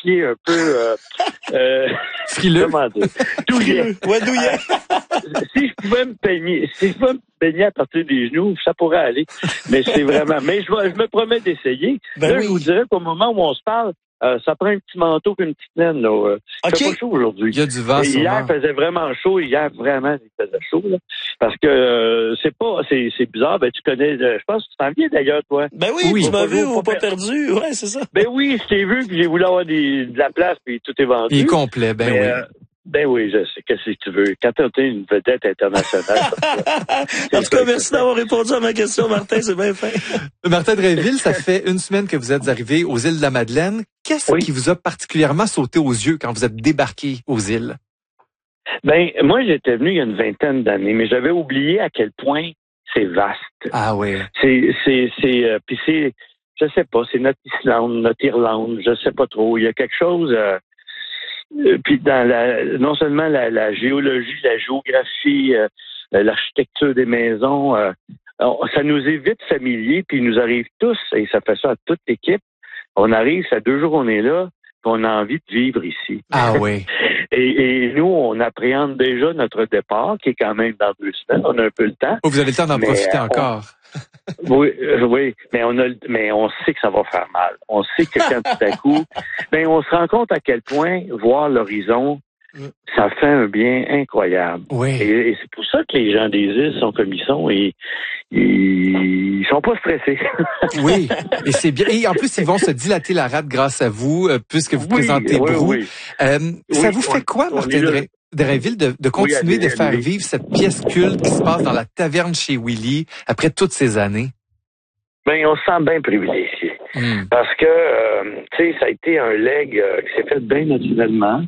pieds un peu frileux. comment dire, douillet. Ouais, douillet. Si je pouvais me baigner à partir des genoux, ça pourrait aller. Mais c'est vraiment. Mais je me promets d'essayer. Ben là, oui. je vous dirais qu'au moment où on se parle, ça prend un petit manteau qu'une petite laine. Là. Il fait pas chaud aujourd'hui. Il y a du vent, hier, il faisait vraiment chaud. Hier, vraiment, il faisait chaud. Là. Parce que c'est bizarre. Ben, tu connais, je pense que tu t'en viens d'ailleurs, toi. Ben oui, tu m'as vu ou pas perdu. Ouais, c'est ça. Ben oui, je t'ai vu, puis j'ai voulu avoir de la place, puis tout est vendu. Il est complet, ben oui. Ben oui, je sais. Qu'est-ce que tu veux? Quand t'es une vedette internationale. En tout cas, merci d'avoir répondu à ma question, Martin. C'est bien fait. Martin Drainville, ça fait une semaine que vous êtes arrivé aux îles de la Madeleine. Qu'est-ce qui vous a particulièrement sauté aux yeux quand vous êtes débarqué aux îles? Ben, moi, j'étais venu il y a une vingtaine d'années, mais j'avais oublié à quel point c'est vaste. Ah oui. Puis c'est, je sais pas, c'est notre Islande, notre Irlande, je sais pas trop. Il y a quelque chose. Puis dans non seulement la géologie, la géographie, l'architecture des maisons, ça nous est vite familier, puis il nous arrive tous, et ça fait ça à toute l'équipe. On arrive, ça 2 jours on est là, puis on a envie de vivre ici. Ah oui. Et nous, on appréhende déjà notre départ, qui est quand même dans 2 semaines. On a un peu le temps. Vous avez le temps d'en profiter encore. Oui, mais on sait que ça va faire mal. On sait que quand tout à coup, on se rend compte à quel point voir l'horizon, ça fait un bien incroyable. Oui. Et c'est pour ça que les gens des îles sont comme ils sont et ils sont pas stressés. Oui, et c'est bien. Et en plus, ils vont se dilater la rate grâce à vous, puisque vous présentez Brou. Ça vous fait quoi, Martin Drainville, de continuer de faire vivre cette pièce culte qui se passe dans la taverne chez Willy après toutes ces années? Ben, on se sent bien privilégié. Parce que, tu sais, ça a été un leg qui s'est fait bien naturellement.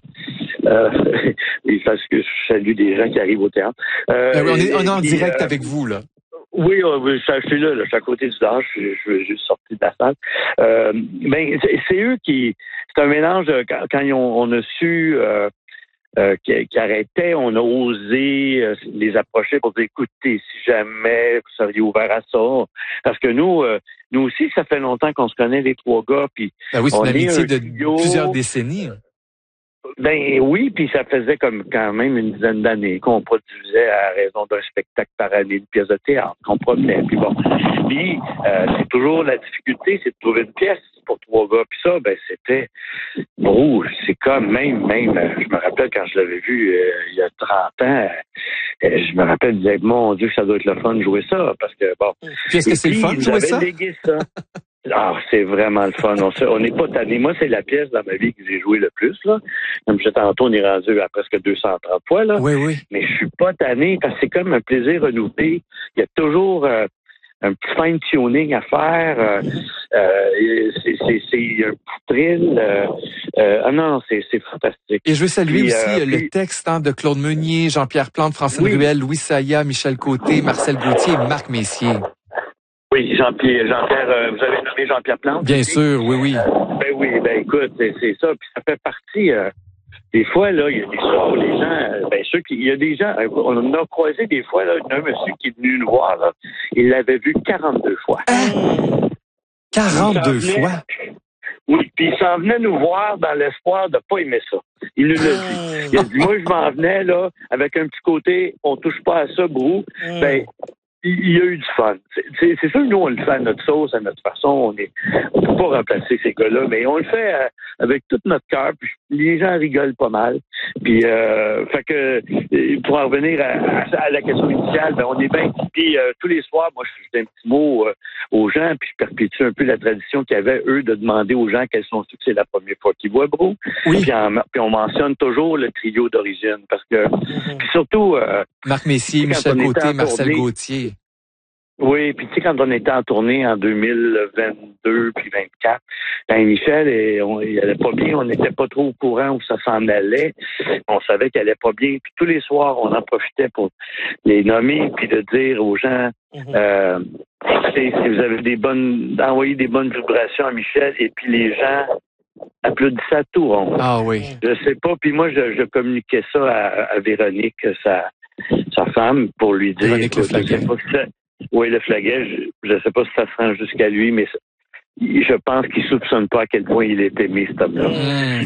Parce que je salue des gens qui arrivent au théâtre. On est en direct avec vous, là. Oui, je suis là, je suis à côté du dehors, je suis juste sorti de la salle. C'est eux qui... C'est un mélange, quand on a su... qui arrêtaient, on a osé les approcher pour dire, écoutez, si jamais vous seriez ouvert à ça. Parce que nous aussi, ça fait longtemps qu'on se connaît, les 3 gars. Puis ben oui, c'est une amitié de plusieurs décennies. Ben oui, puis ça faisait comme quand même une dizaine d'années qu'on produisait à raison d'un spectacle par année, une pièce de théâtre qu'on promenait. Puis bon, c'est toujours la difficulté, c'est de trouver une pièce pour 3 gars. Puis ça, c'était c'est comme même, je me rappelle quand je l'avais vu il y a 30 ans, je me rappelle, je disais, mon Dieu, ça doit être le fun de jouer ça, parce que bon. Puis est-ce que c'est le fun de jouer ça? Ah, c'est vraiment le fun. On n'est pas tanné. Moi, c'est la pièce dans ma vie que j'ai joué le plus, là. Comme je disais tantôt, on est rendu à presque 230 fois, là. Oui. Mais je suis pas tanné parce que c'est comme un plaisir renouvelé. Il y a toujours un petit fine-tuning à faire. C'est un petit thrill. Non, c'est fantastique. Et je veux saluer aussi le texte de Claude Meunier, Jean-Pierre Plante, Francine Ruel, Louis Saya, Michel Côté, Marcel Gauthier et Marc Messier. Oui, Jean-Pierre, vous avez nommé Jean-Pierre Plante? Bien sûr, oui. Écoute, c'est ça, puis ça fait partie, des fois, là, il y a des soirs où les gens, il y a des gens, on en a croisé des fois, là, un monsieur qui est venu nous voir, là, il l'avait vu 42 fois. 42 fois? Oui, puis il s'en venait nous voir dans l'espoir de pas aimer ça. Il nous l'a dit. Il a dit, moi, je m'en venais, là, avec un petit côté, on touche pas à ça, Brou. Il y a eu du fun. C'est sûr que nous, on le fait à notre sauce, à notre façon. On peut pas remplacer ces gars-là, mais on le fait avec tout notre cœur. Puis les gens rigolent pas mal. Puis, fait que, pour en revenir à la question initiale, on est bien. Puis tous les soirs, moi, je fais un petit mot aux gens, puis je perpétue un peu la tradition qu'il y avait, eux, de demander aux gens quels sont ceux que c'est la première fois qu'ils voient, Brou. Oui. Puis on mentionne toujours le trio d'origine, parce que, puis surtout... Marc Messier, Michel Côté, Marcel Gauthier. Oui, puis tu sais, quand on était en tournée en 2022 puis 24, Michel, il allait pas bien, on n'était pas trop au courant où ça s'en allait. On savait qu'elle allait pas bien. Puis tous les soirs, on en profitait pour les nommer puis de dire aux gens, si vous avez d'envoyer des bonnes vibrations à Michel, et puis les gens applaudissaient à tout rond. Ah oui. Je sais pas, puis moi, je communiquais ça à Véronique, sa femme, pour lui dire... Véronique Le Flaguet. Oui, le Flaguet, je ne sais pas si ça se rend jusqu'à lui, mais je pense qu'il ne soupçonne pas à quel point il est aimé, cet homme-là.